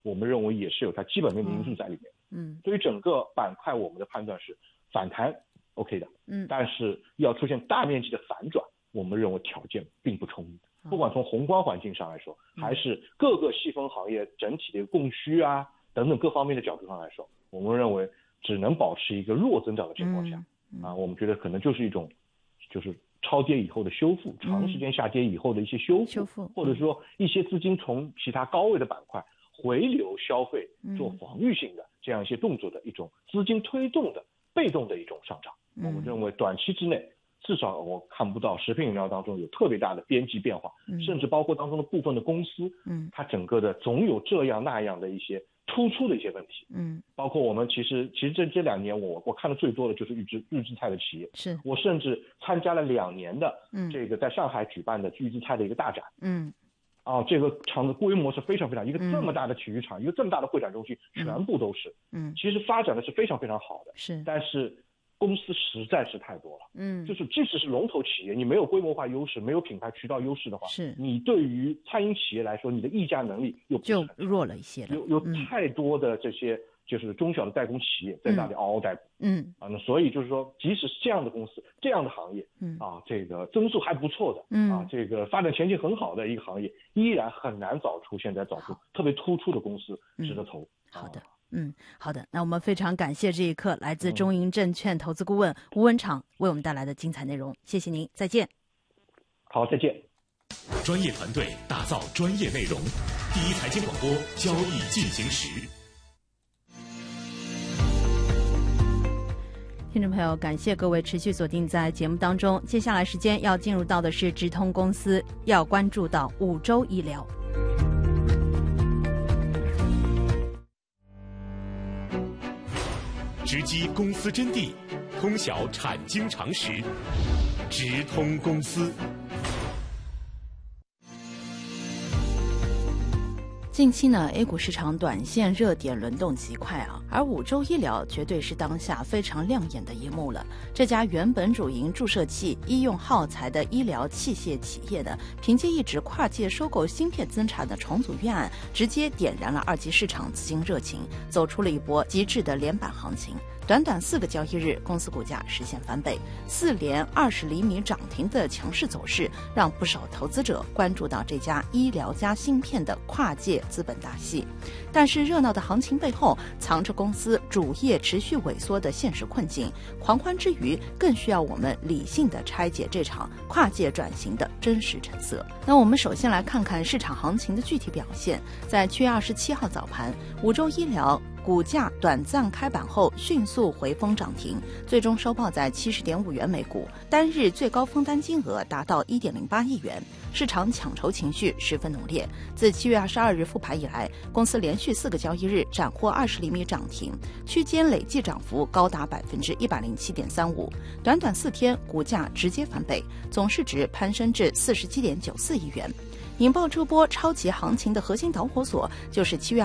我们认为也是有它基本面的因素在里面。对于整个板块，我们的判断是反弹 OK 的，但是要出现大面积的反转，我们认为条件并不充裕。不管从宏观环境上来说，还是各个细分行业整体的一个供需啊等等各方面的角度上来说，我们认为只能保持一个弱增长的情况下，我们觉得可能就是一种就是超跌以后的修复，长时间下跌以后的一些修复，或者说一些资金从其他高位的板块回流消费做防御性的这样一些动作的一种资金推动的被动的一种上涨。我们认为短期之内至少我看不到食品饮料当中有特别大的边际变化，甚至包括当中的部分的公司，它整个的总有这样那样的一些突出的一些问题。包括我们其实这2年我看的最多的就是预制菜的企业， 是我甚至参加了2年的这个在上海举办的预制菜的一个大展。这个场的规模是非常非常，一个这么大的体育场，一个这么大的会展中心，全部都是。其实发展的是非常非常好的， 是， 但是公司实在是太多了。就是即使是龙头企业，你没有规模化优势，没有品牌渠道优势的话， 是你对于餐饮企业来说，你的议价能力就弱了一些了。 有太多的这些就是中小的代工企业在那里嗷嗷待哺。那所以就是说，即使是这样的公司、这样的行业，这个增速还不错的，这个发展前景很好的一个行业，依然很难现在找出特别突出的公司值得投。 好的。好的，那我们非常感谢这一刻来自中银证券投资顾问吴文长为我们带来的精彩内容，谢谢您，再见。 好，再见。 专业团队打造专业内容，第一财经广播，交易进行时。 听众朋友，感谢各位持续锁定在节目当中，接下来时间要进入到的是直通公司要关注到5洲医疗。 直击公司真谛，通晓产经常识，直通公司。 近期呢 A 股市场短线热点轮动极快啊，而5洲医疗绝对是当下非常亮眼的一幕了。这家原本主营注射器、医用耗材的医疗器械企业呢，凭借一纸跨界收购芯片增产的重组预案，直接点燃了2级市场资金热情，走出了一波极致的连板行情。短短4个交易日，公司股价实现翻倍，4连20厘米涨停的强势走势，让不少投资者关注到这家医疗加芯片的跨界资本大戏。但是热闹的行情背后，藏着公司主业持续萎缩的现实困境。狂欢之余，更需要我们理性的拆解这场跨界转型的真实成色。那我们首先来看看市场行情的具体表现。在7月27号早盘，5洲医疗股价短暂开板后迅速回封涨停，最终收报在70.5元每股，单日最高封单金额达到1.08亿元。市场抢筹情绪十分浓烈。自7月22日复牌以来，公司连续4个交易日斩获20厘米涨停，区间累计涨幅高达107.35%。短短4天，股价直接翻倍，总市值攀升至47.94亿元。引爆这波超级行情的核心导火索，就是7月